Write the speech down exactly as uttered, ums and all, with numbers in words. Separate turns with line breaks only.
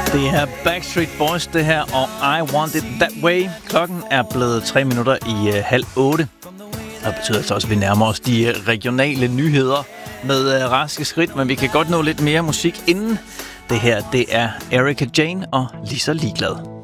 Det er Backstreet Boys, det her, og I Want It That Way. Klokken er blevet tre minutter i uh, halv otte. Og det betyder altså også, at vi nærmer os de regionale nyheder med uh, raske skridt, men vi kan godt nå lidt mere musik inden. Det her, det er Erika Jane og Lige så ligeglad.